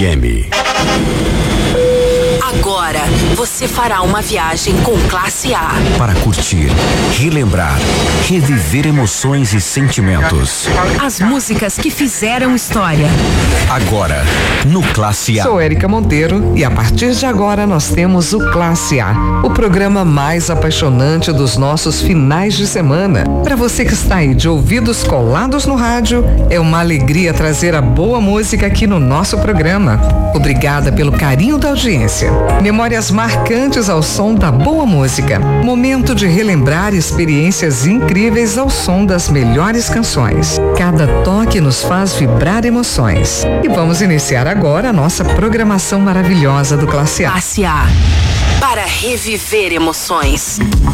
M. Agora você fará uma viagem com Classe A. Para curtir, relembrar, reviver emoções e sentimentos. As músicas que fizeram história. Agora, no Classe A. Sou Érica Monteiro e a partir de agora nós temos o Classe A, o programa mais apaixonante dos nossos finais de semana. Para você que está aí de ouvidos colados no rádio, é uma alegria trazer a boa música aqui no nosso programa. Obrigada pelo carinho da audiência. Memórias marcantes ao som da boa música. Momento de relembrar experiências incríveis ao som das melhores canções. Cada toque nos faz vibrar emoções. E vamos iniciar agora a nossa programação maravilhosa do Classe A. Classe A. Para reviver emoções.